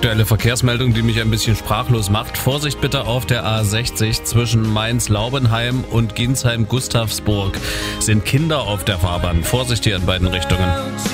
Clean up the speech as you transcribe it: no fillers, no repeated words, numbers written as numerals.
aktuelle Verkehrsmeldung, die mich ein bisschen sprachlos macht. Vorsicht bitte auf der A60 zwischen Mainz-Laubenheim und Ginsheim-Gustavsburg. Sind Kinder auf der Fahrbahn. Vorsicht hier in beiden Richtungen.